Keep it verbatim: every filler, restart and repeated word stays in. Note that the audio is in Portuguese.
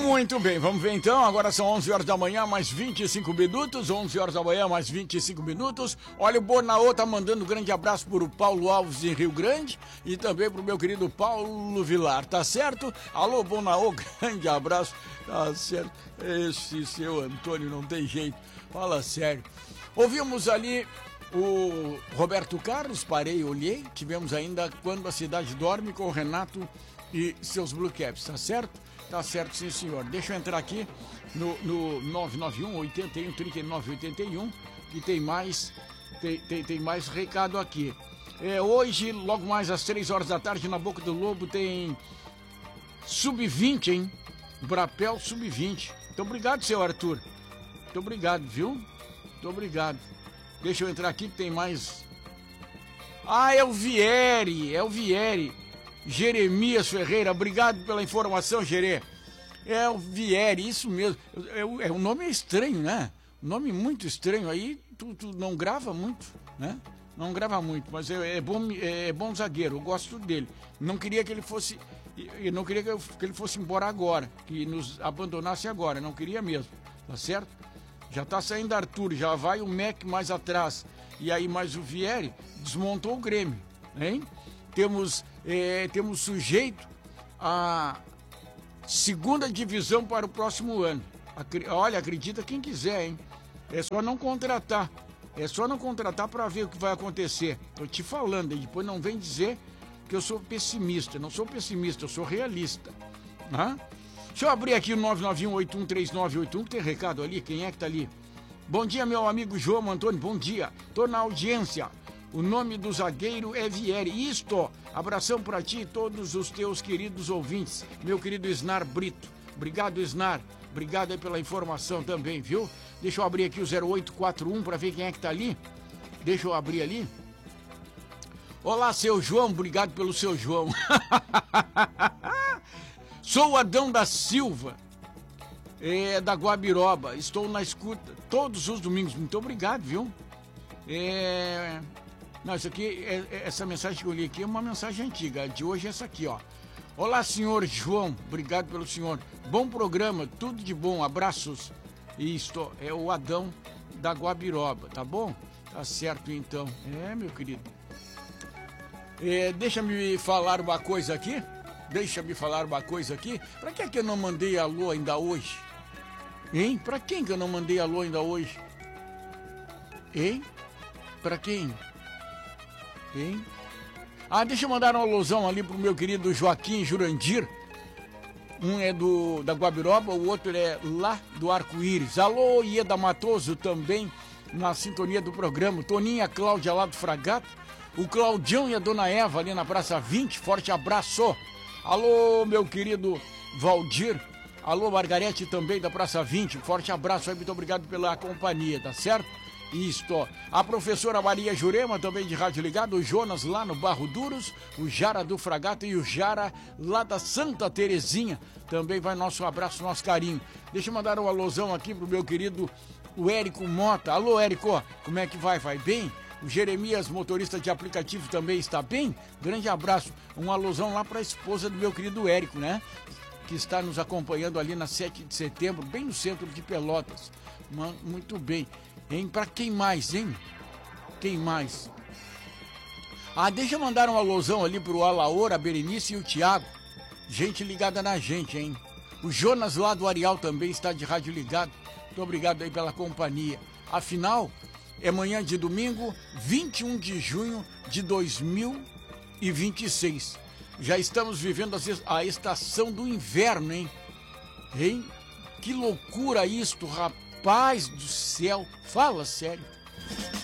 Muito bem, vamos ver então. Agora são onze horas da manhã, mais vinte e cinco minutos. onze horas da manhã, mais vinte e cinco minutos. Olha, o Bonaô tá mandando um grande abraço para o Paulo Alves em Rio Grande e também para o meu querido Paulo Vilar, tá certo? Alô, Bonaô, grande abraço. Tá certo. Esse seu Antônio não tem jeito. Fala sério. Ouvimos ali o Roberto Carlos, parei, olhei. Tivemos ainda Quando a Cidade Dorme com o Renato e seus Blue Caps, tá certo? Tá certo, sim, senhor. Deixa eu entrar aqui no, no nove nove um, oito um, três nove oito um, que tem mais, tem, tem, tem mais recado aqui. É, hoje, logo mais às três horas da tarde, na Boca do Lobo, tem sub vinte, hein? Brapel sub vinte. Muito obrigado, seu Arthur. Muito obrigado, viu? Muito obrigado. Deixa eu entrar aqui que tem mais. Ah, é o Vieri, é o Vieri. Jeremias Ferreira, obrigado pela informação, Gerê. É o Vieri, isso mesmo. É, é, o nome é estranho, né? Um nome muito estranho. Aí tu, tu não grava muito, né? Não grava muito, mas é, é, bom, é, é bom zagueiro, eu gosto dele. Não queria que ele fosse. Eu não queria que, eu, que ele fosse embora agora, que nos abandonasse agora, não queria mesmo, tá certo? Já tá saindo Arthur, já vai o Mac mais atrás. E aí mais o Vieri desmontou o Grêmio, hein? Temos, é, temos sujeito a segunda divisão para o próximo ano. Acri- Olha, acredita quem quiser, hein? É só não contratar. É só não contratar para ver o que vai acontecer. Tô te falando, hein? Depois não vem dizer que eu sou pessimista. Não sou pessimista, eu sou realista. Hã? Deixa eu abrir aqui o nove nove um, oito um três nove oito um, que tem recado ali. Quem é que tá ali? Bom dia, meu amigo João Antônio. Bom dia. Tô na audiência. O nome do zagueiro é Vieri. Isto, abração para ti e todos os teus queridos ouvintes. Meu querido Snar Brito. Obrigado, Snar. Obrigado aí pela informação também, viu? Deixa eu abrir aqui o zero oito quatro um para ver quem é que tá ali. Deixa eu abrir ali. Olá, seu João. Obrigado pelo seu João. Sou o Adão da Silva, é, da Guabiroba. Estou na escuta todos os domingos. Muito obrigado, viu? É... Não, isso aqui, é, é, essa mensagem que eu li aqui é uma mensagem antiga. De hoje é essa aqui, ó. Olá, senhor João. Obrigado pelo senhor. Bom programa, tudo de bom. Abraços. Isto é o Adão da Guabiroba, tá bom? Tá certo, então. É, meu querido. É, deixa-me falar uma coisa aqui. Deixa-me falar uma coisa aqui. Pra que é que eu não mandei alô ainda hoje? Hein? Pra quem que eu não mandei alô ainda hoje? Hein? Pra quem? Hein? Ah, deixa eu mandar um alôzão ali pro meu querido Joaquim Jurandir. Um é do da Guabiroba, o outro é lá do Arco-Íris. Alô, Ieda Matoso também na sintonia do programa. Toninha, Cláudia lá do Fragata. O Claudião e a Dona Eva ali na Praça vinte. Forte abraço. Alô, meu querido Valdir. Alô, Margarete também da Praça vinte. Forte abraço aí, muito obrigado pela companhia, tá certo? Isto, a professora Maria Jurema, também de Rádio Ligado, o Jonas lá no Barro Duros, o Jara do Fragata e o Jara lá da Santa Terezinha. Também vai nosso abraço, nosso carinho. Deixa eu mandar um alôzão aqui pro meu querido o Érico Mota. Alô, Érico, como é que vai? Vai bem? O Jeremias, motorista de aplicativo, também está bem? Grande abraço. Um alôzão lá para a esposa do meu querido Érico, né? Que está nos acompanhando ali na sete de setembro, bem no centro de Pelotas. Muito bem. Hein? Para quem mais, hein? Quem mais? Ah, deixa eu mandar um alôzão ali pro Alaor, a Berenice e o Thiago. Gente ligada na gente, hein? O Jonas lá do Areal também está de rádio ligado. Muito obrigado aí pela companhia. Afinal, é manhã de domingo, vinte e um de junho de dois mil e vinte e seis. Já estamos vivendo a estação do inverno, hein? Hein? Que loucura isto, rapaz do céu. Fala sério.